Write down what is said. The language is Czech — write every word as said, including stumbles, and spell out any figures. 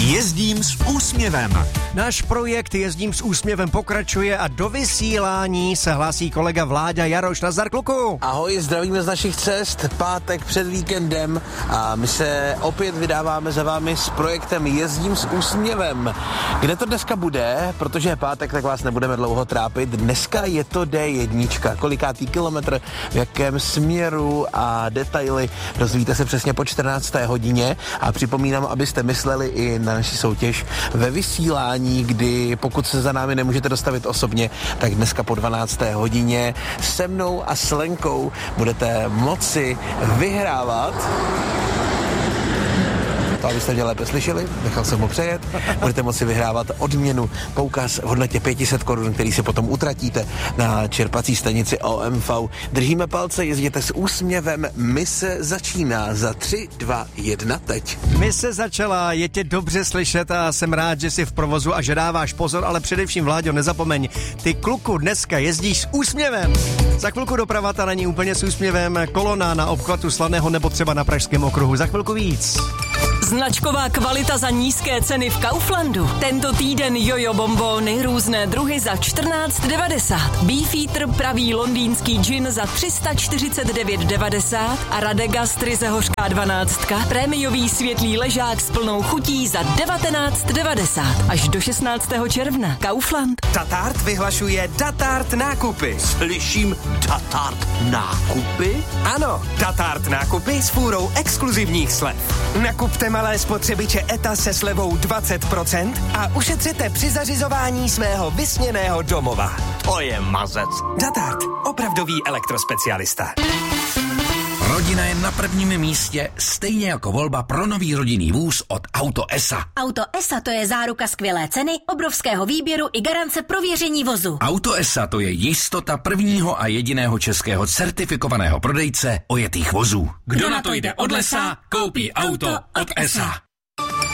Jezdím s úsměvem. Náš projekt Jezdím s úsměvem pokračuje a do vysílání se hlásí kolega Vláďa Jaroš. Nazdar, kluku. Ahoj, zdravíme z našich cest, pátek před víkendem a my se opět vydáváme za vámi s projektem Jezdím s úsměvem. Kde to dneska bude? Protože je pátek, tak vás nebudeme dlouho trápit. Dneska je to dé jedna. Kolikátý kilometr, v jakém směru a detaily dozvíte se přesně po čtrnácté hodině a připomínám, abyste mysleli i na naši soutěž ve vysílání, kdy pokud se za námi nemůžete dostavit osobně, tak dneska po dvanácté hodině se mnou a s Lenkou budete moci vyhrávat. To, abyste mě lépe slyšeli, nechal jsem mu přejet. Budete moci vyhrávat odměnu, poukaz v hodnotě pět set korun, který si potom utratíte na čerpací stanici O M V. Držíme palce, jezděte s úsměvem, mise začíná za tři, dva, jedna, teď. Mise začala, je tě dobře slyšet a jsem rád, že jsi v provozu a že dáváš pozor, ale především, Vláďo, nezapomeň, ty, kluku, dneska jezdíš s úsměvem. Za chvilku doprava ta není úplně s úsměvem, kolona na obchvatu Slaného nebo třeba na Pražském okruhu. Za chvilku víc. Značková kvalita za nízké ceny v Kauflandu. Tento týden jojo bombóny, různé druhy za čtrnáct devadesát. Beefeater pravý londýnský gin za tři sta čtyřicet devět devadesát a Radegast ryze hořká dvanáctka. Prémiový světlý ležák s plnou chutí za devatenáct devadesát. Až do šestnáctého června. Kaufland. Datart vyhlašuje Datart nákupy. Slyším Datart nákupy? Ano, Datart nákupy s fůrou exkluzivních slev. Nakupte malé spotřebiče E T A se slevou dvacet procent a ušetřete při zařizování svého vysněného domova. To je mazec. Datart, opravdový elektrospecialista. Rodina je na prvním místě, stejně jako volba pro nový rodinný vůz od Auto S A. Auto S A to je záruka skvělé ceny, obrovského výběru i garance prověření vozu. Auto S A to je jistota prvního a jediného českého certifikovaného prodejce ojetých vozů. Kdo na to jde od lesa, koupí auto od S A.